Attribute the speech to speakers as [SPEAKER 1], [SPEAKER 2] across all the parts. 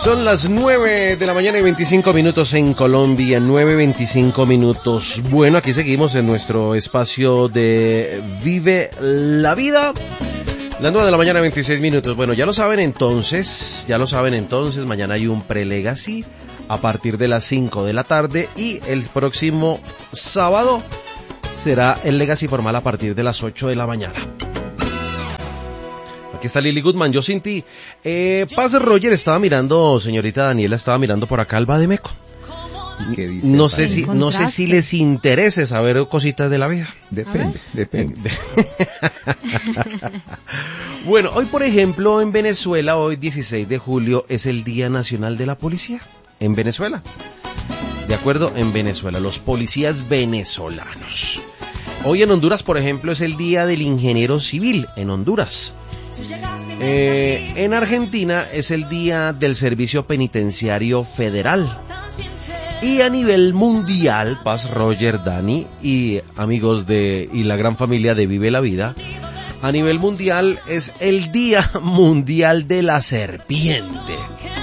[SPEAKER 1] Son las 9 de la mañana y 25 minutos en Colombia, 9:25 minutos. Bueno, aquí seguimos en nuestro espacio de Vive la Vida. Las 9 de la mañana, 26 minutos. Bueno, ya lo saben entonces, mañana hay un Pre-Legacy a partir de las 5 de la tarde y el próximo sábado será el Legacy formal a partir de las 8 de la mañana. Aquí está Lily Goodman, yo sin ti. Paz Roger estaba mirando, señorita Daniela, estaba mirando por acá al Bademeco.
[SPEAKER 2] ¿Qué dice?
[SPEAKER 1] No sé si les interese saber cositas de la vida.
[SPEAKER 2] Depende.
[SPEAKER 1] Bueno, hoy por ejemplo en Venezuela, hoy 16 de julio es el Día Nacional de la Policía. En Venezuela. De acuerdo, en Venezuela, los policías venezolanos. Hoy en Honduras, por ejemplo, es el Día del Ingeniero Civil, en Honduras. En Argentina es el Día del Servicio Penitenciario Federal. Y a nivel mundial, Paz, Roger, Dani y amigos y la gran familia de Vive la Vida, a nivel mundial es el Día Mundial de la Serpiente.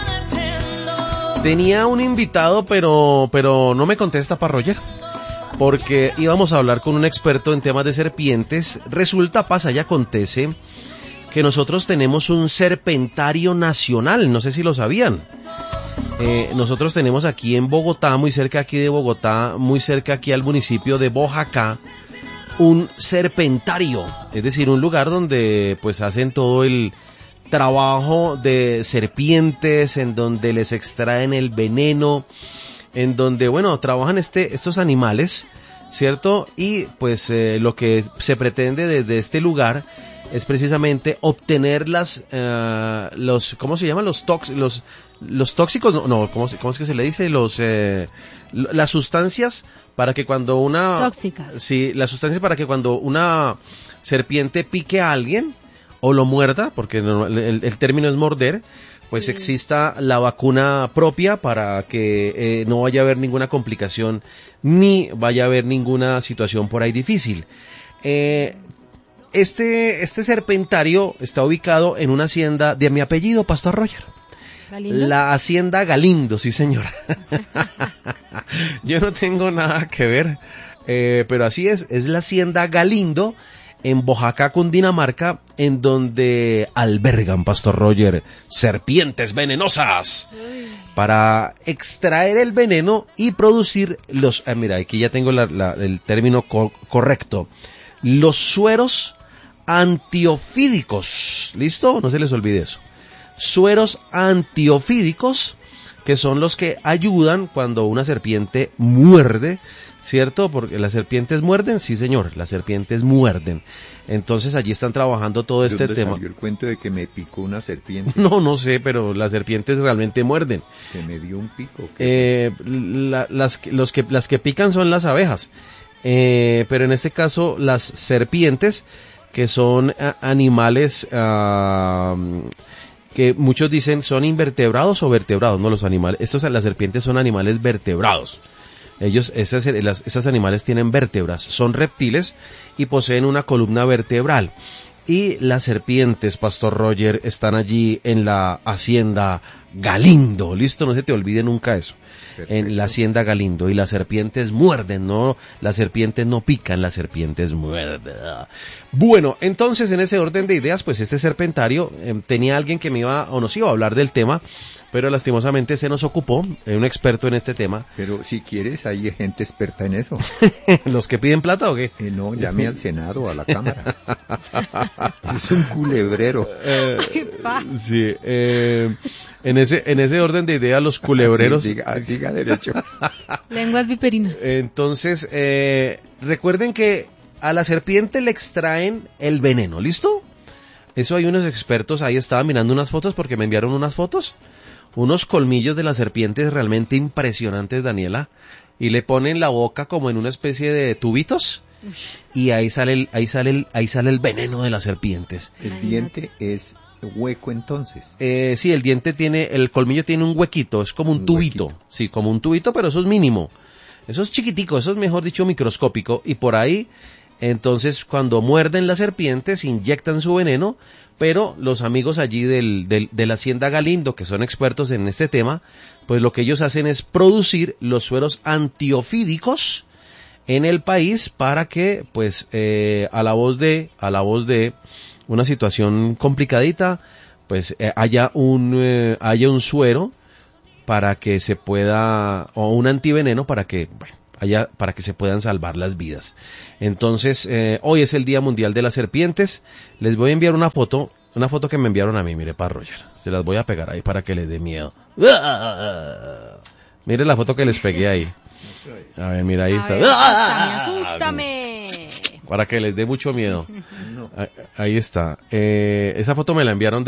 [SPEAKER 1] Tenía un invitado, pero no me contesta, Paz Roger, porque íbamos a hablar con un experto en temas de serpientes. Resulta, pasa y acontece que nosotros tenemos un serpentario nacional, no sé si lo sabían. Nosotros tenemos aquí en Bogotá, muy cerca aquí de Bogotá, muy cerca aquí al municipio de Boyacá, un serpentario, es decir, un lugar donde pues hacen todo el trabajo de serpientes, en donde les extraen el veneno, en donde, bueno, trabajan estos animales, ¿cierto? Y pues lo que se pretende desde este lugar es precisamente obtener ¿cómo se llaman? Los tóxicos, ¿cómo es que se le dice? Las sustancias para que cuando
[SPEAKER 3] tóxicas.
[SPEAKER 1] Sí, las sustancias para que cuando una serpiente pique a alguien o lo muerda, porque el término es morder, pues sí, exista la vacuna propia para que no vaya a haber ninguna complicación ni vaya a haber ninguna situación por ahí difícil. Este serpentario está ubicado en una hacienda de mi apellido, Pastor Roger.
[SPEAKER 3] ¿Galindo?
[SPEAKER 1] La hacienda Galindo, sí señora. Yo no tengo nada que ver, pero así es la hacienda Galindo en Boyacá, Cundinamarca, en donde albergan, Pastor Roger, serpientes venenosas para extraer el veneno y producir mira, aquí ya tengo el término correcto, los sueros antiofídicos. ¿Listo? No se les olvide eso. Sueros antiofídicos, que son los que ayudan cuando una serpiente muerde, ¿cierto? Porque las serpientes muerden, sí señor, las serpientes muerden. Entonces allí están trabajando todo este tema.
[SPEAKER 2] ¿Dónde salió el cuento de que me picó una serpiente?
[SPEAKER 1] No sé, pero las serpientes realmente muerden.
[SPEAKER 2] ¿Que me dio un pico?
[SPEAKER 1] Las que pican son las abejas. Pero en este caso las serpientes, que son animales que muchos dicen son invertebrados o vertebrados, no los animales. Las serpientes son animales vertebrados. Esas animales tienen vértebras, son reptiles y poseen una columna vertebral. Y las serpientes, Pastor Roger, están allí en la hacienda Galindo. Listo, no se te olvide nunca eso. Perfecto. En la hacienda Galindo. Y las serpientes muerden, no, las serpientes no pican, las serpientes muerden. Bueno, entonces en ese orden de ideas, pues este serpentario tenía alguien que nos iba a hablar del tema, pero lastimosamente se nos ocupó, un experto en este tema.
[SPEAKER 2] Pero si quieres, hay gente experta en eso.
[SPEAKER 1] ¿Los que piden plata o qué?
[SPEAKER 2] No, llame al Senado, a la Cámara. Es un culebrero.
[SPEAKER 1] Sí, en ese orden de ideas, los culebreros...
[SPEAKER 2] Siga derecho.
[SPEAKER 3] Lenguas viperinas.
[SPEAKER 1] Entonces, recuerden que a la serpiente le extraen el veneno, ¿listo? Eso hay unos expertos, ahí estaba mirando unas fotos porque me enviaron unas fotos, unos colmillos de las serpientes realmente impresionantes, Daniela, y le ponen la boca como en una especie de tubitos y ahí sale el veneno de las serpientes.
[SPEAKER 2] El diente es hueco entonces.
[SPEAKER 1] Sí, el colmillo tiene un huequito, es como un tubito, huequito. Sí, como un tubito, pero eso es mínimo, eso es chiquitico, eso es mejor dicho microscópico, y por ahí, entonces cuando muerden las serpientes, inyectan su veneno pero los amigos allí de la Hacienda Galindo, que son expertos en este tema, pues lo que ellos hacen es producir los sueros antiofídicos en el país para que, pues, a la voz de una situación complicadita, pues haya un suero para que se pueda, o un antiveneno para que, bueno, para que se puedan salvar las vidas. Entonces, hoy es el Día Mundial de las Serpientes. Les voy a enviar una foto que me enviaron a mí, mire, para Roger. Se las voy a pegar ahí para que les dé miedo. Mire la foto que les pegué ahí. A ver, mira, ahí está.
[SPEAKER 3] Asústame.
[SPEAKER 1] Para que les dé mucho miedo.
[SPEAKER 2] No.
[SPEAKER 1] Ahí está. Esa foto me la enviaron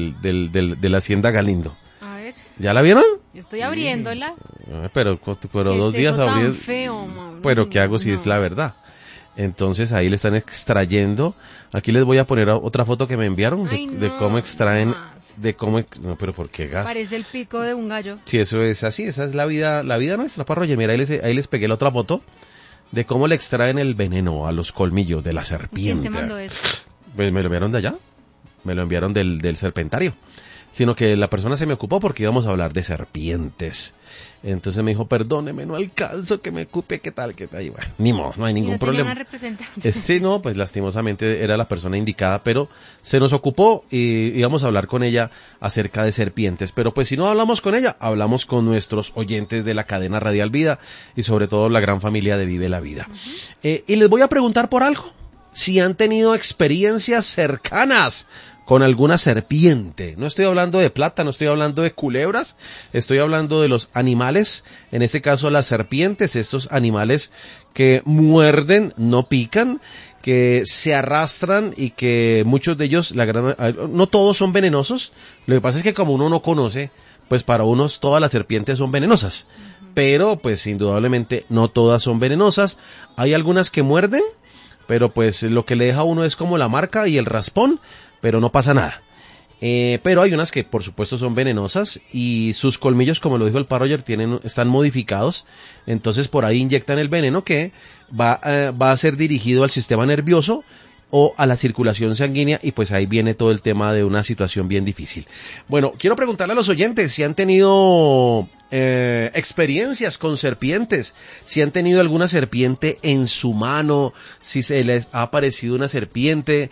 [SPEAKER 1] de la Hacienda Galindo.
[SPEAKER 3] A ver,
[SPEAKER 1] ¿Ya la vieron?
[SPEAKER 3] yo estoy abriéndola.
[SPEAKER 1] Pero
[SPEAKER 3] ¿Qué
[SPEAKER 1] 2
[SPEAKER 3] es
[SPEAKER 1] días
[SPEAKER 3] eso tan
[SPEAKER 1] abriendo.
[SPEAKER 3] feo, mami?
[SPEAKER 1] Pero ¿qué hago si
[SPEAKER 3] No.
[SPEAKER 1] es la verdad? Entonces ahí le están extrayendo. Aquí les voy a poner otra foto que me enviaron
[SPEAKER 3] Ay,
[SPEAKER 1] de
[SPEAKER 3] no,
[SPEAKER 1] cómo extraen,
[SPEAKER 3] más.
[SPEAKER 1] no, pero ¿por qué gas?
[SPEAKER 3] Parece el pico de un gallo.
[SPEAKER 1] Si eso es así, esa es la vida nuestra, Parroya. Mira, ahí les pegué la otra foto de cómo le extraen el veneno a los colmillos de la
[SPEAKER 3] ¿Quién
[SPEAKER 1] serpiente.
[SPEAKER 3] te mandó eso?
[SPEAKER 1] Pues me lo enviaron de allá, me lo enviaron del serpentario. Sino que la persona se me ocupó porque íbamos a hablar de serpientes. Entonces me dijo, perdóneme, no alcanzo, que me ocupe, qué tal. Y bueno, ni modo, no hay
[SPEAKER 3] Y
[SPEAKER 1] ningún
[SPEAKER 3] no tenía
[SPEAKER 1] problema.
[SPEAKER 3] una representante.
[SPEAKER 1] Sí, no, pues lastimosamente era la persona indicada, pero se nos ocupó y íbamos a hablar con ella acerca de serpientes. Pero pues si no hablamos con ella, hablamos con nuestros oyentes de la cadena Radial Vida y sobre todo la gran familia de Vive la Vida. Y les voy a preguntar por algo, si han tenido experiencias cercanas con alguna serpiente. No estoy hablando de plata, no estoy hablando de culebras, estoy hablando de los animales, en este caso las serpientes, estos animales que muerden, no pican, que se arrastran y que muchos de ellos, no todos son venenosos. Lo que pasa es que como uno no conoce, pues para unos todas las serpientes son venenosas, pero pues indudablemente no todas son venenosas. Hay algunas que muerden, pero pues lo que le deja a uno es como la marca y el raspón, pero no pasa nada. Pero hay unas que por supuesto son venenosas y sus colmillos, como lo dijo el Parroyer, están modificados, entonces por ahí inyectan el veneno que va a ser dirigido al sistema nervioso o a la circulación sanguínea y pues ahí viene todo el tema de una situación bien difícil. Bueno, quiero preguntarle a los oyentes si han tenido experiencias con serpientes, si han tenido alguna serpiente en su mano, si se les ha aparecido una serpiente,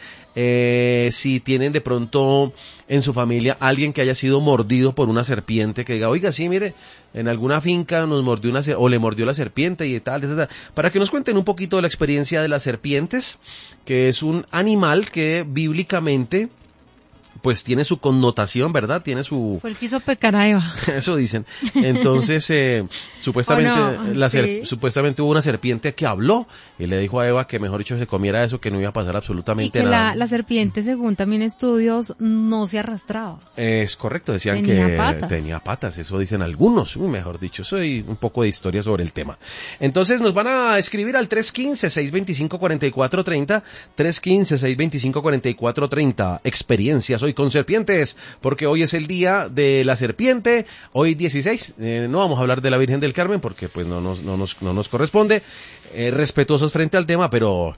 [SPEAKER 1] si tienen de pronto en su familia alguien que haya sido mordido por una serpiente, que diga, oiga, sí, mire, en alguna finca nos mordió o le mordió la serpiente y tal, etc. Para que nos cuenten un poquito de la experiencia de las serpientes, que es un animal que bíblicamente pues tiene su connotación, ¿verdad? Tiene su...
[SPEAKER 3] Fue el que hizo pecar a Eva.
[SPEAKER 1] Eso dicen. Entonces, supuestamente,
[SPEAKER 3] sí.
[SPEAKER 1] supuestamente hubo una serpiente que habló y le dijo a Eva que mejor dicho se comiera eso, que no iba a pasar
[SPEAKER 3] Y
[SPEAKER 1] absolutamente
[SPEAKER 3] que
[SPEAKER 1] nada.
[SPEAKER 3] la serpiente, según también estudios, no se arrastraba.
[SPEAKER 1] Es correcto, decían
[SPEAKER 3] Tenía
[SPEAKER 1] que
[SPEAKER 3] patas.
[SPEAKER 1] tenía patas, eso dicen algunos, mejor dicho, soy un poco de historia sobre el tema. Entonces nos van a escribir al 315-625-4430, 315-625-4430, experiencias hoy con serpientes, porque hoy es el día de la serpiente, hoy 16, no vamos a hablar de la Virgen del Carmen porque pues no nos corresponde, respetuosos frente al tema, pero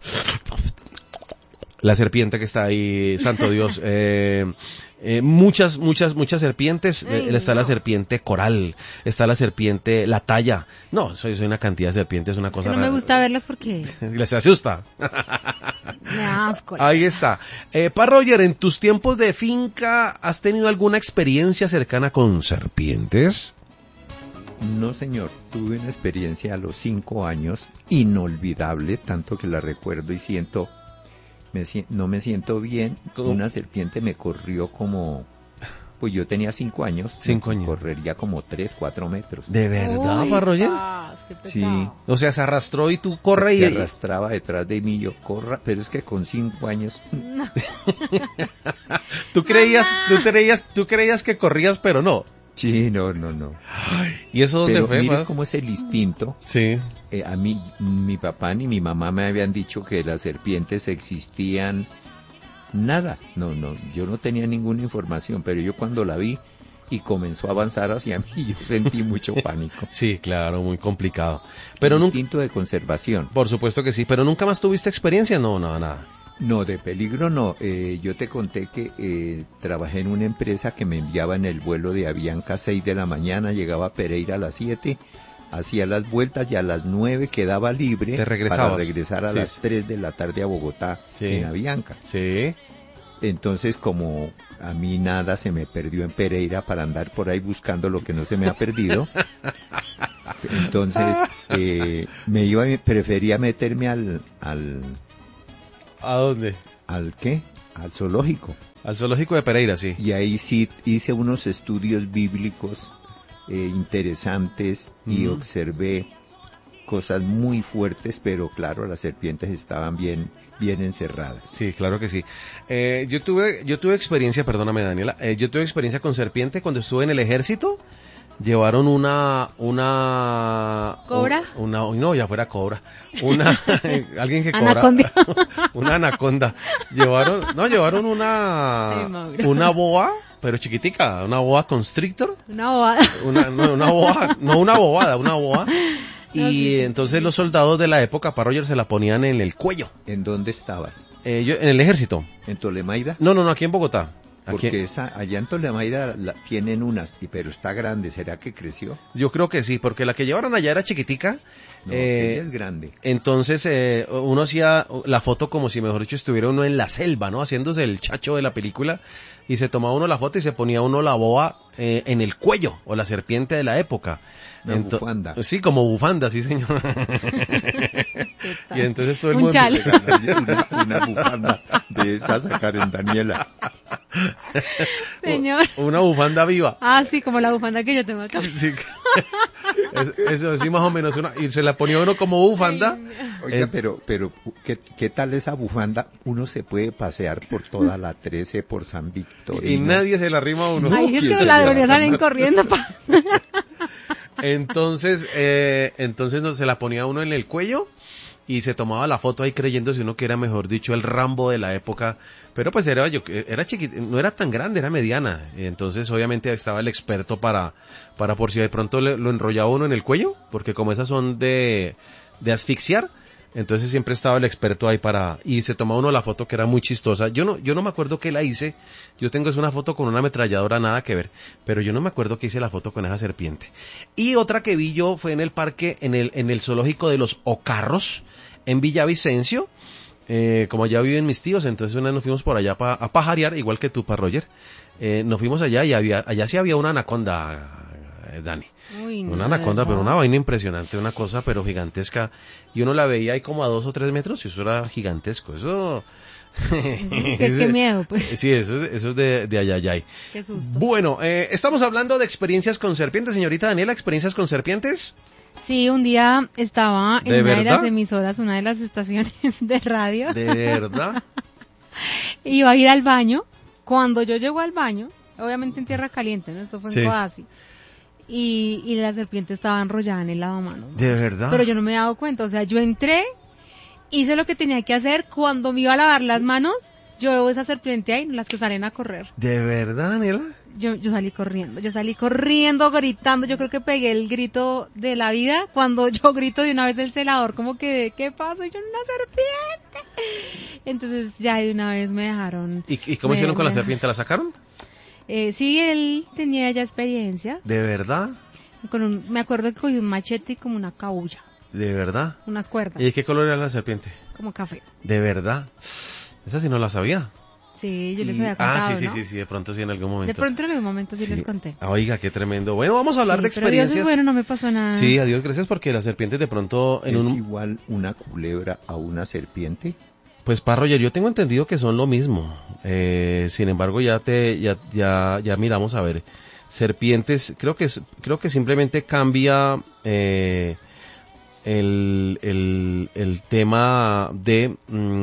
[SPEAKER 1] la serpiente que está ahí, santo Dios, muchas serpientes, está la serpiente coral, está la serpiente, la talla, no, soy una cantidad de serpientes, una cosa
[SPEAKER 3] No me gusta verlas porque
[SPEAKER 1] les asusta.
[SPEAKER 3] me da asco.
[SPEAKER 1] Ahí está. Roger, en tus tiempos de finca, ¿has tenido alguna experiencia cercana con serpientes?
[SPEAKER 2] No, señor. Tuve una experiencia a los 5 años inolvidable, tanto que la recuerdo y no me siento bien.
[SPEAKER 1] ¿Cómo?
[SPEAKER 2] Una serpiente me corrió como... Pues yo tenía 5 años.
[SPEAKER 1] 5 años.
[SPEAKER 2] Correría como 3, 4 metros.
[SPEAKER 1] ¿De verdad,
[SPEAKER 3] Uy,
[SPEAKER 1] Roger?
[SPEAKER 3] qué pecado.
[SPEAKER 2] Sí.
[SPEAKER 1] O sea, se arrastró y tú corre
[SPEAKER 2] Se
[SPEAKER 1] y...
[SPEAKER 2] arrastraba detrás de mí, yo corra, pero es que con 5 años...
[SPEAKER 3] No.
[SPEAKER 1] ¿Tú creías que corrías, pero no?
[SPEAKER 2] Sí, no.
[SPEAKER 1] ¿Y eso dónde
[SPEAKER 2] Pero
[SPEAKER 1] fue,
[SPEAKER 2] mire
[SPEAKER 1] más?
[SPEAKER 2] cómo es el instinto.
[SPEAKER 1] Sí.
[SPEAKER 2] A mí, mi papá ni mi mamá me habían dicho que las serpientes existían. Nada, no, yo no tenía ninguna información, pero yo cuando la vi y comenzó a avanzar hacia mí, yo sentí mucho pánico.
[SPEAKER 1] Sí, claro, muy complicado. Pero
[SPEAKER 2] El
[SPEAKER 1] nunca,
[SPEAKER 2] instinto de conservación.
[SPEAKER 1] por supuesto que sí, pero nunca más tuviste experiencia, no, nada.
[SPEAKER 2] No, de peligro no. Yo te conté que trabajé en una empresa que me enviaba en el vuelo de Avianca a 6 de la mañana, llegaba a Pereira a las 7, hacía las vueltas y a las 9 quedaba libre
[SPEAKER 1] Te regresabas.
[SPEAKER 2] para regresar a las 3 de la tarde a Bogotá en Avianca.
[SPEAKER 1] Sí.
[SPEAKER 2] Entonces, como a mí nada se me perdió en Pereira para andar por ahí buscando lo que no se me ha perdido, entonces prefería meterme al
[SPEAKER 1] ¿A dónde?
[SPEAKER 2] ¿al qué? Al zoológico.
[SPEAKER 1] Al zoológico de Pereira, sí.
[SPEAKER 2] Y ahí sí hice unos estudios bíblicos interesantes y observé cosas muy fuertes, pero claro, las serpientes estaban bien encerradas.
[SPEAKER 1] Sí, claro que sí. Yo tuve experiencia, perdóname Daniela, yo tuve experiencia con serpiente cuando estuve en el ejército. Llevaron una
[SPEAKER 3] ¿Cobra?
[SPEAKER 1] No, ya fuera cobra. Alguien que cobra.
[SPEAKER 3] Anaconda.
[SPEAKER 1] Una anaconda. Llevaron una boa, pero chiquitica, una boa constrictor.
[SPEAKER 3] Una bobada.
[SPEAKER 1] Una boa. Y entonces los soldados de la época, para Roger, se la ponían en el cuello.
[SPEAKER 2] ¿En dónde estabas?
[SPEAKER 1] Yo en el ejército.
[SPEAKER 2] ¿En Tolemaida?
[SPEAKER 1] No, aquí en Bogotá.
[SPEAKER 2] Porque allá en Tolemaida tienen unas, pero está grande, ¿será que creció?
[SPEAKER 1] Yo creo que sí, porque la que llevaron allá era chiquitica.
[SPEAKER 2] No, ella es grande.
[SPEAKER 1] Entonces uno hacía la foto como si, mejor dicho, estuviera uno en la selva, ¿no? Haciéndose el chacho de la película, y se tomaba uno la foto y se ponía uno la boa en el cuello, o la serpiente de la época.
[SPEAKER 2] Bufanda.
[SPEAKER 1] Sí, como bufanda, sí señor. Y entonces todo el
[SPEAKER 3] Un
[SPEAKER 1] mundo...
[SPEAKER 3] chal.
[SPEAKER 2] Una bufanda de esas a Karen Daniela.
[SPEAKER 3] Señor.
[SPEAKER 1] Una bufanda viva.
[SPEAKER 3] Ah, sí, como la bufanda que yo tengo acá.
[SPEAKER 1] Sí. Eso sí, más o menos. Y se la ponía uno como bufanda.
[SPEAKER 2] Oiga, pero ¿qué tal esa bufanda? Uno se puede pasear por toda la 13, por San Victorino.
[SPEAKER 1] Y nadie se la arrima a uno.
[SPEAKER 3] Ahí es que los ladrones salen corriendo.
[SPEAKER 1] Entonces no, se la ponía uno en el cuello y se tomaba la foto ahí creyéndose uno que era, mejor dicho, el Rambo de la época. Pero pues era chiquita, no era tan grande, era mediana. Y entonces obviamente estaba el experto para por si de pronto lo enrollaba uno en el cuello, porque como esas son de asfixiar, entonces siempre estaba el experto ahí y se tomaba uno la foto, que era muy chistosa. Yo no me acuerdo qué la hice. Yo tengo una foto con una ametralladora, nada que ver, pero yo no me acuerdo que hice la foto con esa serpiente. Y otra que vi yo fue en el parque, en el zoológico de los Ocarros, en Villavicencio. Como allá viven mis tíos, entonces una vez nos fuimos por allá a pajarear, igual que tú, para Roger. Nos fuimos allá y allá sí había una anaconda, Dani.
[SPEAKER 3] Uy,
[SPEAKER 1] Una anaconda, pero una vaina impresionante, una cosa pero gigantesca. Y uno la veía ahí como a 2 o 3 metros y eso era gigantesco. Eso...
[SPEAKER 3] qué miedo, pues.
[SPEAKER 1] Sí, eso es de ayayay.
[SPEAKER 3] Qué susto.
[SPEAKER 1] Bueno, estamos hablando de experiencias con serpientes. Señorita Daniela, ¿experiencias con serpientes?
[SPEAKER 3] Sí, un día estaba en
[SPEAKER 1] ¿De
[SPEAKER 3] una de
[SPEAKER 1] verdad?
[SPEAKER 3] las emisoras, una de las estaciones de radio.
[SPEAKER 1] ¿De verdad?
[SPEAKER 3] Iba a ir al baño. Cuando yo llego al baño, obviamente en tierra caliente, ¿no? Esto fue en Coasi. Y la serpiente estaba enrollada en el lavamanos.
[SPEAKER 1] ¿De verdad?
[SPEAKER 3] Pero yo no me he dado cuenta, o sea, yo entré, hice lo que tenía que hacer, cuando me iba a lavar las manos, yo veo esa serpiente ahí, las que salen a correr.
[SPEAKER 1] ¿De verdad, Daniela?
[SPEAKER 3] Yo salí corriendo, gritando, yo creo que pegué el grito de la vida, cuando yo grito de una vez el celador, como que, ¿qué pasó? Yo, una serpiente. Entonces ya de una vez me dejaron.
[SPEAKER 1] ¿Y cómo hicieron con la serpiente? ¿La sacaron?
[SPEAKER 3] Sí, él tenía ya experiencia.
[SPEAKER 1] ¿De verdad?
[SPEAKER 3] Me acuerdo que cogí un machete y como una cabulla.
[SPEAKER 1] ¿De verdad?
[SPEAKER 3] Unas cuerdas.
[SPEAKER 1] ¿Y de qué color era la serpiente?
[SPEAKER 3] Como café.
[SPEAKER 1] ¿De verdad? Esa sí no la sabía.
[SPEAKER 3] Sí, yo les había contado,
[SPEAKER 1] sí, de pronto sí en algún momento.
[SPEAKER 3] De pronto en algún momento sí les conté.
[SPEAKER 1] Oiga, qué tremendo. Bueno, vamos a hablar de experiencias.
[SPEAKER 3] Pero Dios es bueno, no me pasó nada.
[SPEAKER 1] Sí, a Dios gracias, porque la serpiente de pronto
[SPEAKER 2] ¿Es igual una culebra a una serpiente?
[SPEAKER 1] Pues, Roger, yo tengo entendido que son lo mismo. Sin embargo, ya miramos a ver. Serpientes, creo que simplemente cambia el tema de...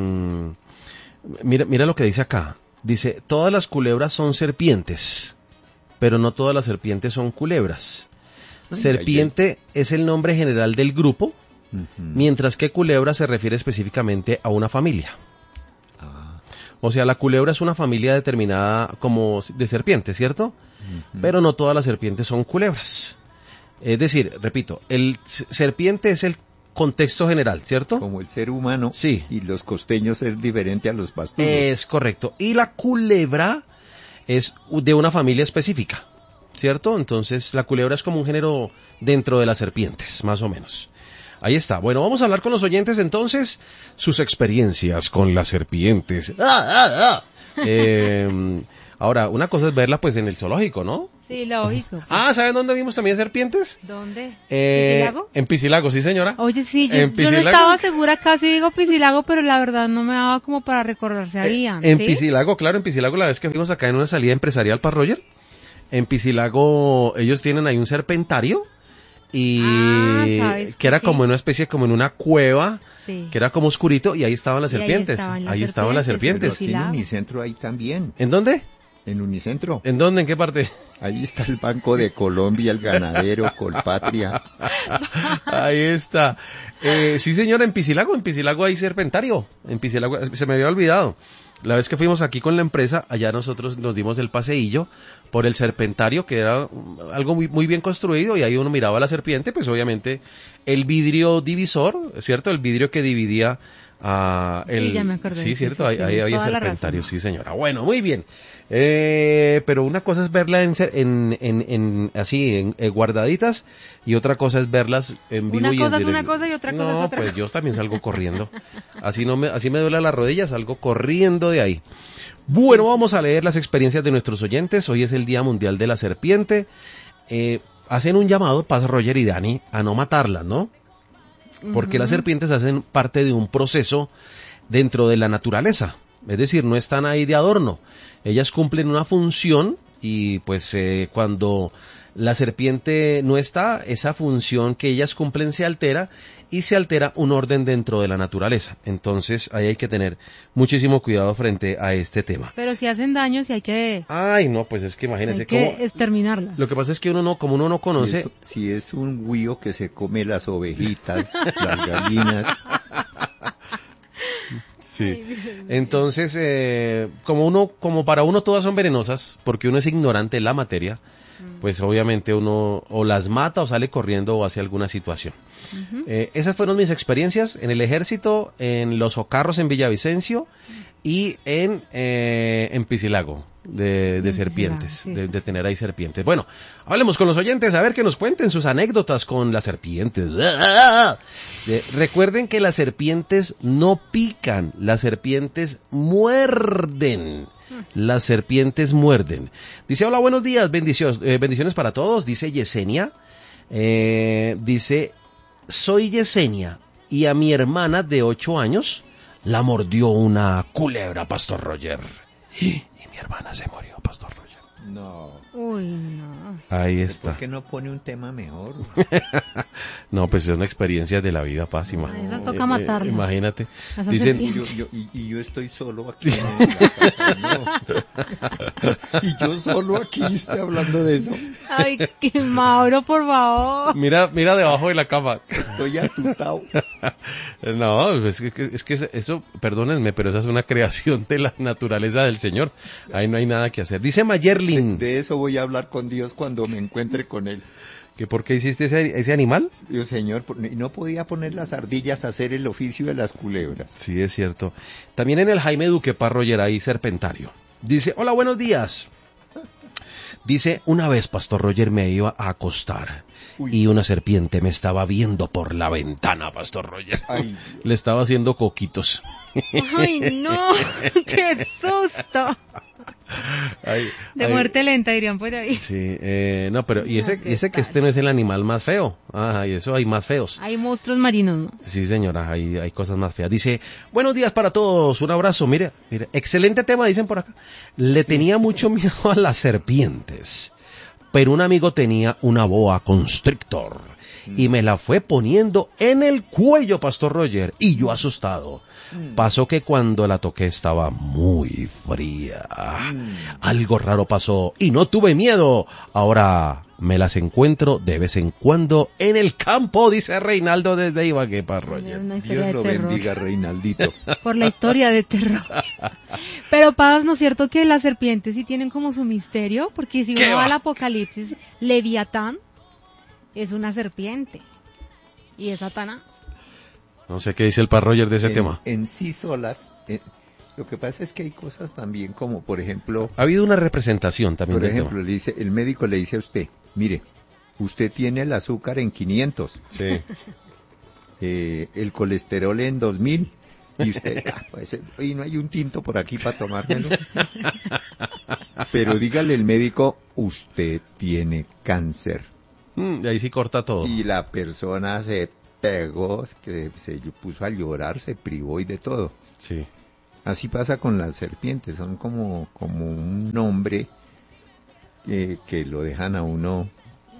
[SPEAKER 1] Mira lo que dice acá. Dice, todas las culebras son serpientes, pero no todas las serpientes son culebras. Serpiente es el nombre general del grupo, mientras que culebra se refiere específicamente a una familia. O sea, la culebra es una familia determinada como de serpientes, ¿cierto? Pero no todas las serpientes son culebras. Es decir, repito, el serpiente es el contexto general, ¿cierto?
[SPEAKER 2] Como el ser humano.
[SPEAKER 1] Sí.
[SPEAKER 2] Y los costeños es diferente a los pastusos.
[SPEAKER 1] Es correcto. Y la culebra es de una familia específica, ¿cierto? Entonces la culebra es como un género dentro de las serpientes, más o menos. Ahí está. Bueno, vamos a hablar con los oyentes entonces, sus experiencias con las serpientes. Ahora, una cosa es verla pues en el zoológico, ¿no?
[SPEAKER 3] Sí, lógico.
[SPEAKER 1] Ah, ¿saben dónde vimos también serpientes?
[SPEAKER 3] ¿Dónde? ¿Piscilago?
[SPEAKER 1] En Piscilago, sí señora.
[SPEAKER 3] Oye, sí, yo no
[SPEAKER 1] Piscilago.
[SPEAKER 3] estaba segura, casi digo Piscilago, pero la verdad no me daba como para recordar si había.
[SPEAKER 1] En
[SPEAKER 3] ¿sí?
[SPEAKER 1] Piscilago, claro, en Piscilago la vez que fuimos acá en una salida empresarial para Roger, en Piscilago ellos tienen ahí un serpentario y
[SPEAKER 3] ¿sabes?
[SPEAKER 1] que era
[SPEAKER 3] Sí.
[SPEAKER 1] como en una especie, como en una cueva,
[SPEAKER 3] Sí.
[SPEAKER 1] que era como oscurito y ahí estaban las
[SPEAKER 3] Y ahí
[SPEAKER 1] serpientes.
[SPEAKER 3] estaban las
[SPEAKER 2] Pero
[SPEAKER 1] serpientes.
[SPEAKER 2] aquí en Unicentro hay también.
[SPEAKER 1] ¿En dónde?
[SPEAKER 2] En Unicentro.
[SPEAKER 1] ¿En dónde? ¿En qué parte?
[SPEAKER 2] Ahí está el Banco de Colombia, el Ganadero, Colpatria.
[SPEAKER 1] Ahí está. Sí, señora, en Piscilago hay serpentario. En Piscilago, se me había olvidado. La vez que fuimos aquí con la empresa, allá nosotros nos dimos el paseillo por el serpentario, que era algo muy, muy bien construido, y ahí uno miraba a la serpiente, pues obviamente el vidrio divisor, ¿cierto? El vidrio que dividía
[SPEAKER 3] Sí, ya me acordé.
[SPEAKER 1] Sí, cierto,
[SPEAKER 3] Sí,
[SPEAKER 1] ahí
[SPEAKER 3] tienes
[SPEAKER 1] había
[SPEAKER 3] toda la
[SPEAKER 1] serpentario,
[SPEAKER 3] razón.
[SPEAKER 1] sí señora. Bueno, muy bien. Pero una cosa es verla así, guardaditas, y otra cosa es verlas en vivo
[SPEAKER 3] Una
[SPEAKER 1] y
[SPEAKER 3] cosa
[SPEAKER 1] en
[SPEAKER 3] es una
[SPEAKER 1] directo.
[SPEAKER 3] cosa y otra cosa
[SPEAKER 1] No,
[SPEAKER 3] es otra.
[SPEAKER 1] pues yo también salgo corriendo. Así me duele la rodilla, salgo corriendo de ahí. Bueno, vamos a leer las experiencias de nuestros oyentes. Hoy es el Día Mundial de la Serpiente. Hacen un llamado, Paz, Roger y Dani, a no matarlas, ¿no? Porque las serpientes hacen parte de un proceso dentro de la naturaleza. Es decir, no están ahí de adorno. Ellas cumplen una función y pues cuando la serpiente no está, esa función que ellas cumplen se altera y se altera un orden dentro de la naturaleza. Entonces ahí hay que tener muchísimo cuidado frente a este tema.
[SPEAKER 3] Pero si hacen daño, si hay que,
[SPEAKER 1] Ay, no, pues es que imagínense cómo...
[SPEAKER 3] exterminarla.
[SPEAKER 1] Lo que pasa es que como uno no conoce...
[SPEAKER 2] Si es un güío que se come las ovejitas, las gallinas.
[SPEAKER 1] Sí. Entonces, como para uno todas son venenosas, porque uno es ignorante de la materia, pues obviamente uno o las mata o sale corriendo o hace alguna situación. Esas fueron mis experiencias en el ejército, en los Ocarros en Villavicencio y en Piscilago de serpientes,
[SPEAKER 3] sí,
[SPEAKER 1] de tener ahí serpientes. Bueno, hablemos con los oyentes, a ver que nos cuenten sus anécdotas con las serpientes. Recuerden que las serpientes no pican, las serpientes muerden. Las serpientes muerden. Dice, hola, buenos días, bendiciones para todos. Dice Yesenia. Dice, soy Yesenia y a mi hermana de 8 años la mordió una culebra, Pastor Roger. Y mi hermana se murió, Pastor Roger.
[SPEAKER 2] No.
[SPEAKER 3] Uy, no.
[SPEAKER 1] Ahí está.
[SPEAKER 2] ¿Por qué no pone un tema mejor?
[SPEAKER 1] No, pues es una experiencia de la vida, Paz.
[SPEAKER 3] Esas toca matarlas.
[SPEAKER 1] Imagínate.
[SPEAKER 3] Esas
[SPEAKER 1] Dicen,
[SPEAKER 2] Y yo estoy solo aquí en la casa, ¿no? Y yo solo aquí estoy hablando de eso.
[SPEAKER 3] Ay, que Mauro, por favor.
[SPEAKER 1] mira debajo de la cama.
[SPEAKER 2] Estoy atutado.
[SPEAKER 1] No, es que eso, perdónenme, pero esa es una creación de la naturaleza del Señor. Ahí no hay nada que hacer. Dice Mayerlin.
[SPEAKER 2] De eso voy a hablar con Dios cuando me encuentre con Él.
[SPEAKER 1] ¿Que por qué hiciste ese animal?
[SPEAKER 2] Yo, Señor, no podía poner las ardillas a hacer el oficio de las culebras.
[SPEAKER 1] Sí, es cierto. También en el Jaime Duque Parroyer hay serpentario. Dice, hola, buenos días. Dice, una vez, Pastor Roger, me iba a acostar.
[SPEAKER 2] Uy.
[SPEAKER 1] Y una serpiente me estaba viendo por la ventana, Pastor Roger.
[SPEAKER 2] Ay.
[SPEAKER 1] Le estaba haciendo coquitos.
[SPEAKER 3] Ay, no. Qué susto. De muerte lenta, dirían por ahí.
[SPEAKER 1] Sí, no, pero y ese que
[SPEAKER 3] tal?
[SPEAKER 1] este no es el animal más feo. Ajá, y eso hay más feos.
[SPEAKER 3] Hay monstruos marinos, ¿no?
[SPEAKER 1] Sí, señora, hay cosas más feas. Dice, buenos días para todos, un abrazo. Mire, excelente tema, dicen por acá. Le tenía mucho miedo a las serpientes, pero un amigo tenía una boa constrictor y me la fue poniendo en el cuello, Pastor Roger, y yo asustado. Pasó que cuando la toqué estaba muy fría. Algo raro pasó y no tuve miedo. Ahora me las encuentro de vez en cuando en el campo, dice Reinaldo desde Ibagué, Roger.
[SPEAKER 3] Una historia
[SPEAKER 2] Dios lo
[SPEAKER 3] de terror.
[SPEAKER 2] bendiga, Reinaldito.
[SPEAKER 3] Por la historia de terror. Pero Paz, ¿no es cierto que las serpientes sí tienen como su misterio? Porque si uno va al Apocalipsis, Leviatán es una serpiente y es Satanás.
[SPEAKER 1] No sé qué dice el Paz Roger de ese tema.
[SPEAKER 2] En sí solas, lo que pasa es que hay cosas también como, por ejemplo...
[SPEAKER 1] Ha habido una representación también
[SPEAKER 2] Por
[SPEAKER 1] del
[SPEAKER 2] ejemplo,
[SPEAKER 1] tema.
[SPEAKER 2] el médico le dice a usted, mire, usted tiene el azúcar en 500,
[SPEAKER 1] Sí.
[SPEAKER 2] el colesterol en 2000, y usted, pues, y no hay un tinto por aquí para tomármelo. Pero dígale el médico, usted tiene cáncer.
[SPEAKER 1] Y ahí sí corta todo.
[SPEAKER 2] Y la persona se pegó, que se puso a llorar, se privó y de todo.
[SPEAKER 1] Sí.
[SPEAKER 2] Así pasa con las serpientes, son como un nombre que lo dejan a uno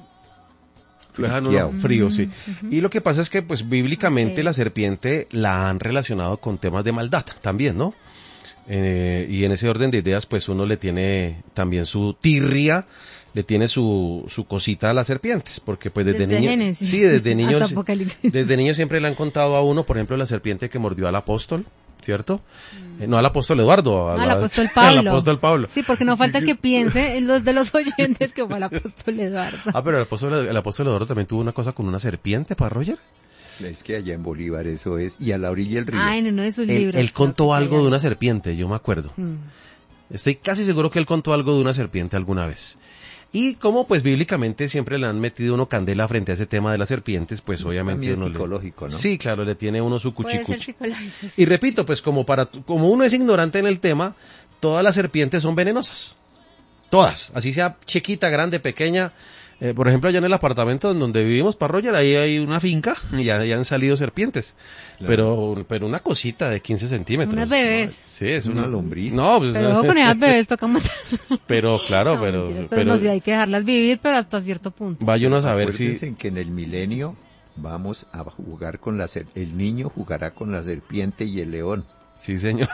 [SPEAKER 1] Lo dejan
[SPEAKER 2] friqueado.
[SPEAKER 1] uno frío, sí.
[SPEAKER 3] Ujú.
[SPEAKER 1] Y lo que pasa es que, pues, bíblicamente
[SPEAKER 3] Ok.
[SPEAKER 1] la serpiente la han relacionado con temas de maldad también, ¿no? Y en ese orden de ideas, pues, uno le tiene también su tirria, le tiene su cosita a las serpientes, porque, pues, desde niño...
[SPEAKER 3] Génesis.
[SPEAKER 1] Sí, desde niños...
[SPEAKER 3] Hasta Apocalipsis.
[SPEAKER 1] Desde niño siempre le han contado a uno, por ejemplo, la serpiente que mordió al apóstol, ¿cierto? No al apóstol Eduardo,
[SPEAKER 3] Al apóstol Pablo.
[SPEAKER 1] al apóstol Pablo.
[SPEAKER 3] Sí, porque no falta que piense en los de los oyentes que fue el apóstol Eduardo.
[SPEAKER 1] Ah, pero el apóstol Eduardo también tuvo una cosa con una serpiente, ¿para Roger?
[SPEAKER 2] Es que allá en Bolívar eso es, y a la orilla del río.
[SPEAKER 3] Ah, en uno de sus
[SPEAKER 1] Él,
[SPEAKER 3] libros.
[SPEAKER 1] él contó
[SPEAKER 3] creo que
[SPEAKER 1] algo
[SPEAKER 3] fue
[SPEAKER 1] de una
[SPEAKER 3] allá.
[SPEAKER 1] serpiente, yo me acuerdo.
[SPEAKER 3] Mm.
[SPEAKER 1] Estoy casi seguro que él contó algo de una serpiente alguna vez. Y como pues bíblicamente siempre le han metido uno candela frente a ese tema de las serpientes, pues obviamente
[SPEAKER 2] también es
[SPEAKER 1] uno
[SPEAKER 2] psicológico, ¿no?
[SPEAKER 1] Sí, claro, le tiene uno su
[SPEAKER 3] Puede ser
[SPEAKER 1] cuchicuchi.
[SPEAKER 3] psicológico, sí.
[SPEAKER 1] Y repito, pues como uno es ignorante en el tema, todas las serpientes son venenosas. Todas, así sea chiquita, grande, pequeña. Por ejemplo, allá en el apartamento en donde vivimos, para Roger, ahí hay una finca y ya han salido serpientes.
[SPEAKER 2] Claro.
[SPEAKER 1] Pero una cosita de 15 centímetros.
[SPEAKER 3] Unas bebés.
[SPEAKER 1] Sí, es
[SPEAKER 2] Una lombriz.
[SPEAKER 1] No, pues,
[SPEAKER 3] Pero ojo con esas bebés, toca matarlas.
[SPEAKER 1] pero claro,
[SPEAKER 3] No,
[SPEAKER 1] pero,
[SPEAKER 3] mentiras, pero no, sí, hay que dejarlas vivir, pero hasta cierto punto.
[SPEAKER 1] vaya uno a saber
[SPEAKER 2] Acuérdense
[SPEAKER 1] si...
[SPEAKER 2] que en el milenio vamos a jugar con el niño jugará con la serpiente y el león.
[SPEAKER 1] Sí, señor.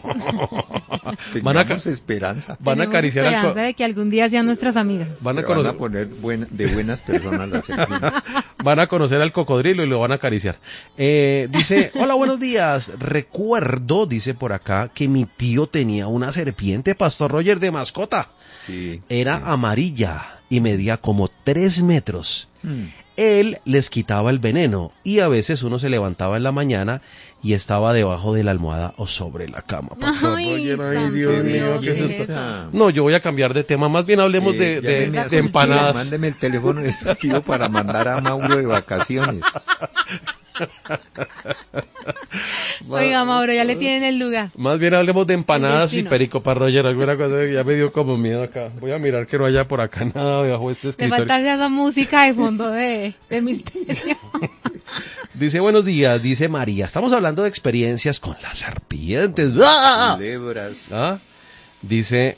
[SPEAKER 2] Tengamos esperanza.
[SPEAKER 1] Van a
[SPEAKER 3] Tenemos
[SPEAKER 1] acariciar al
[SPEAKER 3] esperanza de que algún día sean nuestras amigas.
[SPEAKER 1] van a
[SPEAKER 2] Se
[SPEAKER 1] conocer,
[SPEAKER 2] van a poner de buenas personas las serpientes.
[SPEAKER 1] van a conocer al cocodrilo y lo van a acariciar. Dice, hola, buenos días. Recuerdo, dice por acá, que mi tío tenía una serpiente, Pastor Roger, de mascota.
[SPEAKER 2] Sí.
[SPEAKER 1] Era amarilla y medía como 3 metros. Él les quitaba el veneno y a veces uno se levantaba en la mañana y estaba debajo de la almohada o sobre la cama. Pastor
[SPEAKER 3] Ay,
[SPEAKER 1] Roger, ay,
[SPEAKER 3] santo
[SPEAKER 1] Dios mío,
[SPEAKER 3] Dios,
[SPEAKER 1] ¿qué es
[SPEAKER 3] ¿qué
[SPEAKER 1] esto?
[SPEAKER 3] es
[SPEAKER 1] No, yo voy a cambiar de tema, más bien hablemos
[SPEAKER 2] Llámeme a
[SPEAKER 1] de
[SPEAKER 2] Cultura,
[SPEAKER 1] empanadas.
[SPEAKER 2] Mándeme el teléfono de su tío para mandar a Mauro de vacaciones.
[SPEAKER 3] Oiga, Mauro, ya le tienen el lugar.
[SPEAKER 1] Más bien hablemos de empanadas y
[SPEAKER 3] destino.
[SPEAKER 1] perico para Roger, alguna cosa que ya me dio como miedo acá. Voy a mirar que no haya por acá nada debajo de este
[SPEAKER 3] Le
[SPEAKER 1] escritorio.
[SPEAKER 3] falta esa música de fondo de misterio.
[SPEAKER 1] Dice, buenos días, dice María. Estamos hablando de experiencias con las serpientes. ¡Ah!
[SPEAKER 2] Culebras.
[SPEAKER 1] ¿Ah? Dice,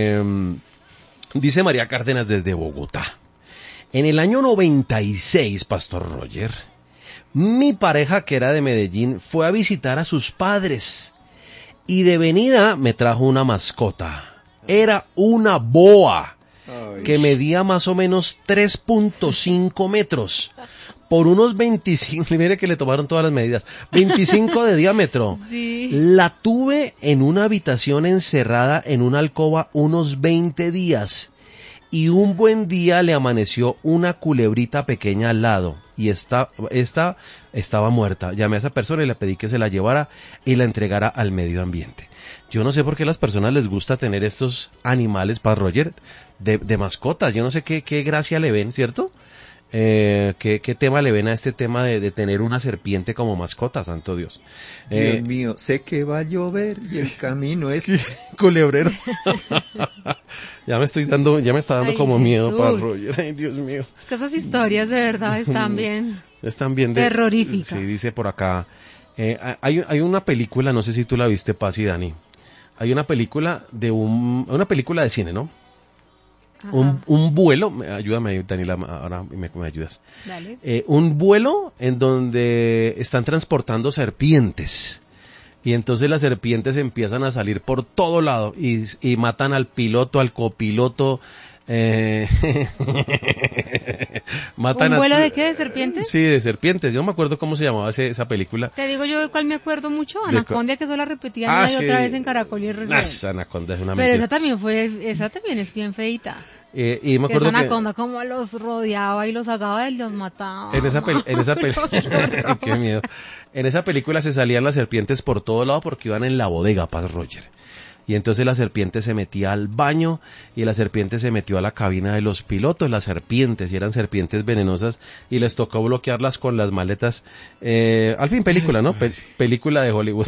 [SPEAKER 1] dice María Cárdenas desde Bogotá. En el año 96, Pastor Roger, mi pareja que era de Medellín fue a visitar a sus padres y de venida me trajo una mascota. Era una boa que medía más o menos 3.5 metros por unos 25, mire que le tomaron todas las medidas, 25 de diámetro.
[SPEAKER 3] Sí.
[SPEAKER 1] La tuve en una habitación encerrada en una alcoba unos 20 días y un buen día le amaneció una culebrita pequeña al lado y esta estaba muerta. Llamé a esa persona y le pedí que se la llevara y la entregara al medio ambiente. Yo no sé por qué a las personas les gusta tener estos animales, para Roger, de mascotas. Yo no sé qué gracia le ven, ¿cierto? ¿Qué tema le ven a este tema de tener una serpiente como mascota, santo Dios?
[SPEAKER 2] Dios mío, sé que va a llover y el camino es...
[SPEAKER 1] Culebrero. ya me está dando
[SPEAKER 3] Ay,
[SPEAKER 1] como miedo,
[SPEAKER 3] Jesús.
[SPEAKER 1] para Roger. Ay, Dios mío.
[SPEAKER 3] Que esas historias de verdad están bien.
[SPEAKER 1] Están bien
[SPEAKER 3] Terroríficas.
[SPEAKER 1] Sí, dice por acá. Hay una película, no sé si tú la viste, Paz y Dani. Hay una película una película de cine, ¿no?
[SPEAKER 3] Ajá.
[SPEAKER 1] Un vuelo, ayúdame Daniela, ahora me ayudas.
[SPEAKER 3] Dale.
[SPEAKER 1] Un vuelo en donde están transportando serpientes. Y entonces las serpientes empiezan a salir por todo lado y matan al piloto, al copiloto. Matan
[SPEAKER 3] ¿Un vuelo de qué? ¿De serpientes?
[SPEAKER 1] Sí, de serpientes. Yo no me acuerdo cómo se llamaba esa película.
[SPEAKER 3] Te digo yo de cuál me acuerdo mucho,
[SPEAKER 1] ¿De
[SPEAKER 3] Anaconda, que eso la repetían
[SPEAKER 1] Ah,
[SPEAKER 3] una y
[SPEAKER 1] sí.
[SPEAKER 3] otra vez en Caracol y RCN.
[SPEAKER 1] Esa Anaconda es una
[SPEAKER 3] Pero
[SPEAKER 1] mentira.
[SPEAKER 3] esa también es bien feita.
[SPEAKER 1] Y me
[SPEAKER 3] Que
[SPEAKER 1] acuerdo
[SPEAKER 3] esa
[SPEAKER 1] que
[SPEAKER 3] anaconda como los rodeaba y los sacaba y los mataba.
[SPEAKER 1] en esa película, qué miedo. En esa película se salían las serpientes por todo lado porque iban en la bodega, Paz Roger. Y entonces la serpiente se metía al baño y la serpiente se metió a la cabina de los pilotos, las serpientes, y eran serpientes venenosas y les tocó bloquearlas con las maletas. Al fin película, ¿no? Película de Hollywood.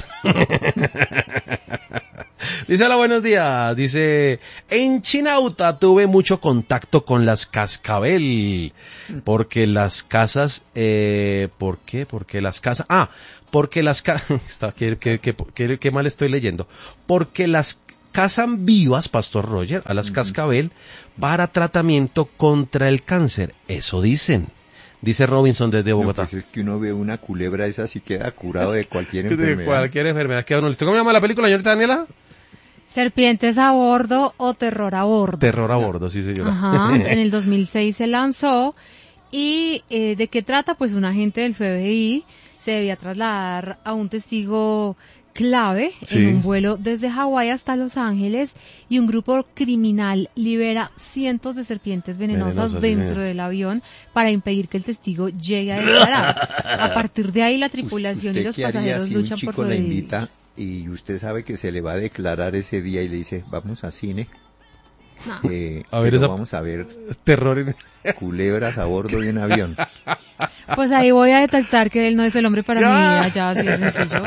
[SPEAKER 1] Dice, hola, buenos días. Dice, en Chinauta tuve mucho contacto con las cascabel, porque las casas, ¿por qué? Porque las casas, porque las casas, qué mal estoy leyendo, porque las cazan vivas, Pastor Roger, a las cascabel para tratamiento contra el cáncer, eso dicen. Dice Robinson desde Bogotá.
[SPEAKER 2] No, pues es que uno ve una culebra esa y queda curado de cualquier enfermedad.
[SPEAKER 1] De cualquier enfermedad queda uno listo. ¿Cómo se llama la película, señorita Daniela?
[SPEAKER 3] Serpientes a bordo o terror a bordo.
[SPEAKER 1] Terror a bordo, sí señora.
[SPEAKER 3] Ajá, en el 2006 se lanzó. ¿Y de qué trata? Pues un agente del FBI se debía trasladar a un testigo clave
[SPEAKER 1] Sí.
[SPEAKER 3] en un vuelo desde Hawái hasta Los Ángeles y un grupo criminal libera cientos de serpientes venenosas
[SPEAKER 1] sí,
[SPEAKER 3] dentro
[SPEAKER 1] señor.
[SPEAKER 3] del avión para impedir que el testigo llegue a declarar. A partir de ahí la tripulación y los
[SPEAKER 2] ¿Usted qué haría
[SPEAKER 3] pasajeros
[SPEAKER 2] si
[SPEAKER 3] luchan
[SPEAKER 2] un chico
[SPEAKER 3] por
[SPEAKER 2] la
[SPEAKER 3] sobrevivir.
[SPEAKER 2] invita y usted sabe que se le va a declarar ese día y le dice, vamos a cine?
[SPEAKER 3] No.
[SPEAKER 1] A ver,
[SPEAKER 2] Pero
[SPEAKER 1] esa-
[SPEAKER 2] vamos a ver
[SPEAKER 1] Terror en...
[SPEAKER 2] culebras a bordo de un avión.
[SPEAKER 3] Pues ahí voy a detectar que él no es el hombre para mi vida, ya así de sencillo.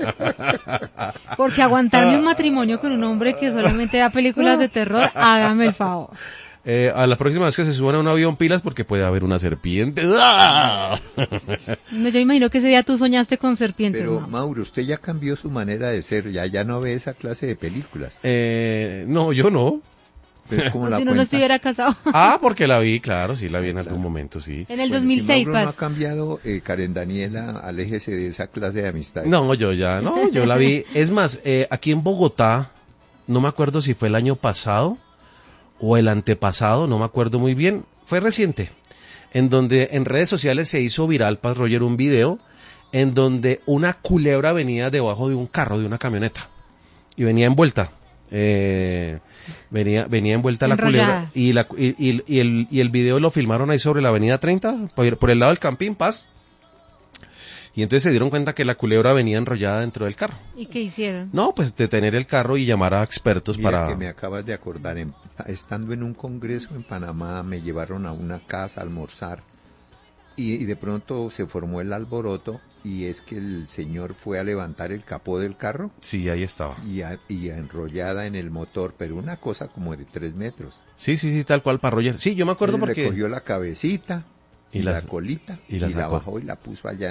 [SPEAKER 3] Porque aguantarme un matrimonio con un hombre que solamente da películas de terror, hágame el favor.
[SPEAKER 1] A la próxima vez que se suban a un avión pilas porque puede haber una serpiente. ¡Ah!
[SPEAKER 3] Yo imagino que ese día tú soñaste con serpientes,
[SPEAKER 2] Pero
[SPEAKER 3] ¿no?
[SPEAKER 2] Mauro, usted ya cambió su manera de ser, ya no ve esa clase de películas.
[SPEAKER 1] No, yo no.
[SPEAKER 2] Es como
[SPEAKER 3] Pues
[SPEAKER 2] la
[SPEAKER 3] si no, no
[SPEAKER 2] cuenta.
[SPEAKER 3] estuviera casado.
[SPEAKER 1] Porque la vi, claro, sí la vi en algún momento, sí.
[SPEAKER 3] En el
[SPEAKER 2] Bueno,
[SPEAKER 3] 2006,
[SPEAKER 2] si Mauro no
[SPEAKER 3] Paz.
[SPEAKER 2] ha cambiado, Karen Daniela, aléjese de esa clase de amistad.
[SPEAKER 1] No, yo la vi. Es más, aquí en Bogotá, no me acuerdo si fue el año pasado o el antepasado, no me acuerdo muy bien, fue reciente, en donde en redes sociales se hizo viral, Paz Roger, un video en donde una culebra venía debajo de un carro, de una camioneta, y venía envuelta. Venía envuelta la
[SPEAKER 3] Enrollada.
[SPEAKER 1] culebra y el video lo filmaron ahí sobre la avenida 30 por el lado del Campín Paz, y entonces se dieron cuenta que la culebra venía enrollada dentro del carro.
[SPEAKER 3] ¿Y qué hicieron?
[SPEAKER 1] No, pues detener el carro y llamar a expertos
[SPEAKER 2] Mira
[SPEAKER 1] para...
[SPEAKER 2] que me acabas de acordar, estando en un congreso en Panamá, me llevaron a una casa a almorzar y de pronto se formó el alboroto y es que el señor fue a levantar el capó del carro
[SPEAKER 1] Sí, ahí estaba.
[SPEAKER 2] y enrollada en el motor, pero una cosa como de 3 metros.
[SPEAKER 1] Sí, tal cual para Roger. Sí, yo me acuerdo
[SPEAKER 2] Él
[SPEAKER 1] porque...
[SPEAKER 2] recogió la cabecita
[SPEAKER 1] Y
[SPEAKER 2] y
[SPEAKER 1] la-
[SPEAKER 2] la colita
[SPEAKER 1] y
[SPEAKER 2] y
[SPEAKER 1] la
[SPEAKER 2] la
[SPEAKER 1] sacó.
[SPEAKER 2] bajó y la puso allá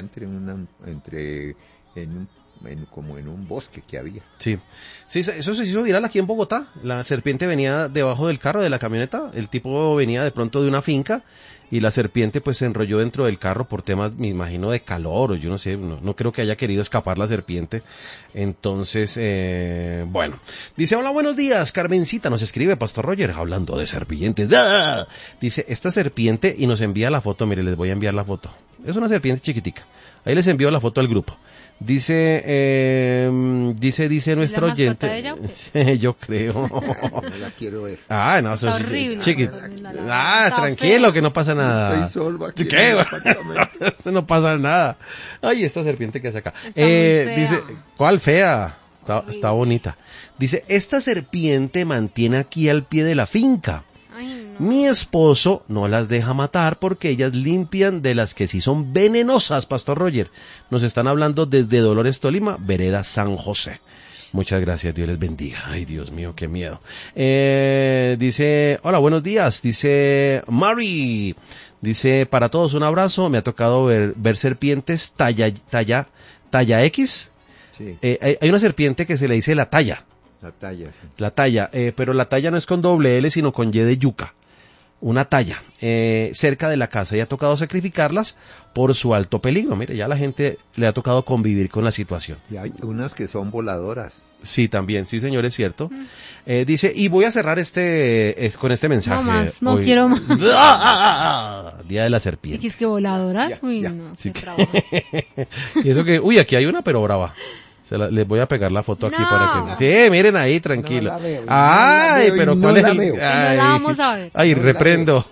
[SPEAKER 2] como en un bosque que había.
[SPEAKER 1] Sí, eso se hizo viral aquí en Bogotá. La serpiente venía debajo del carro, de la camioneta. El tipo venía de pronto de una finca y la serpiente pues se enrolló dentro del carro por temas, me imagino, de calor o yo no sé, no creo que haya querido escapar la serpiente. Entonces, bueno. Dice, hola, buenos días, Carmencita, nos escribe Pastor Roger, hablando de serpientes. ¡Ah! Dice, esta serpiente, y nos envía la foto, mire, les voy a enviar la foto. Es una serpiente chiquitica. Ahí les envío la foto al grupo. Dice nuestro
[SPEAKER 3] ¿La mascota
[SPEAKER 1] oyente.
[SPEAKER 3] de ella o qué?
[SPEAKER 1] Yo creo.
[SPEAKER 2] No la quiero ver.
[SPEAKER 1] No, eso
[SPEAKER 3] Está
[SPEAKER 1] sí,
[SPEAKER 3] horrible.
[SPEAKER 1] chiquito.
[SPEAKER 3] Está
[SPEAKER 1] Tranquilo,
[SPEAKER 3] feo.
[SPEAKER 1] que no pasa nada.
[SPEAKER 2] Estoy solo aquí
[SPEAKER 1] ¿Qué?
[SPEAKER 2] en el apartamento.
[SPEAKER 1] Eso no pasa nada. Ay, esta serpiente que hace acá.
[SPEAKER 3] Está muy fea.
[SPEAKER 1] Dice, ¿cuál fea? Está bonita. Dice, esta serpiente mantiene aquí al pie de la finca.
[SPEAKER 3] Ay, no.
[SPEAKER 1] Mi esposo no las deja matar porque ellas limpian de las que sí son venenosas, Pastor Roger. Nos están hablando desde Dolores, Tolima, vereda San José. Muchas gracias, Dios les bendiga. Ay, Dios mío, qué miedo. Dice, hola, buenos días. Dice, Mari. Dice, para todos un abrazo. Me ha tocado ver serpientes talla X.
[SPEAKER 2] Sí,
[SPEAKER 1] Hay una serpiente que se le dice la talla.
[SPEAKER 2] la talla. Sí.
[SPEAKER 1] La talla, pero la talla no es con doble L, sino con Y de yuca. Una talla, cerca de la casa. Y ha tocado sacrificarlas por su alto peligro. Mire, ya a la gente le ha tocado convivir con la situación.
[SPEAKER 2] Y hay unas que son voladoras.
[SPEAKER 1] Sí, también, sí, señor, es cierto. Dice, y voy a cerrar con este mensaje.
[SPEAKER 3] No más, no
[SPEAKER 1] hoy.
[SPEAKER 3] quiero más.
[SPEAKER 1] Día de la
[SPEAKER 3] ¿Y
[SPEAKER 1] serpiente.
[SPEAKER 3] que es que voladoras?
[SPEAKER 2] Ya,
[SPEAKER 3] Uy,
[SPEAKER 2] ya.
[SPEAKER 3] no,
[SPEAKER 1] Sí.
[SPEAKER 3] qué trabajo.
[SPEAKER 1] Y eso que, aquí hay una, pero brava. Les voy a pegar la foto aquí
[SPEAKER 3] No.
[SPEAKER 1] para que... Sí, miren ahí, tranquilo.
[SPEAKER 2] No la veo,
[SPEAKER 1] Ay,
[SPEAKER 2] no la veo,
[SPEAKER 1] pero
[SPEAKER 2] no
[SPEAKER 1] ¿cuál
[SPEAKER 2] la
[SPEAKER 1] es el...?
[SPEAKER 2] veo.
[SPEAKER 3] Que no la vamos a ver.
[SPEAKER 1] Ay,
[SPEAKER 2] No la
[SPEAKER 1] reprendo.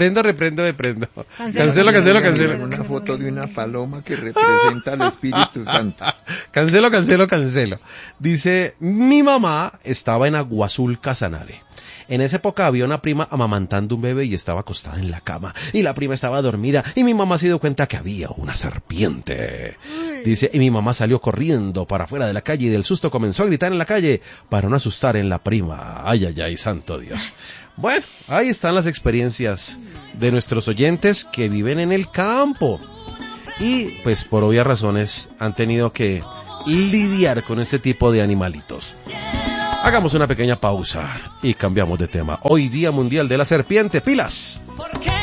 [SPEAKER 1] Cancelo.
[SPEAKER 2] Una foto de una paloma que representa al Espíritu Santo.
[SPEAKER 1] Cancelo. Dice, mi mamá estaba en Agua Azul, Casanare. En esa época había una prima amamantando un bebé y estaba acostada en la cama. Y la prima estaba dormida y mi mamá se dio cuenta que había una serpiente. Dice, y mi mamá salió corriendo para afuera de la calle y del susto comenzó a gritar en la calle para no asustar en la prima. Ay, santo Dios. Bueno, ahí están las experiencias de nuestros oyentes que viven en el campo. Y pues por obvias razones han tenido que lidiar con este tipo de animalitos. Hagamos una pequeña pausa y cambiamos de tema. Hoy Día Mundial de la Serpiente. ¡Pilas!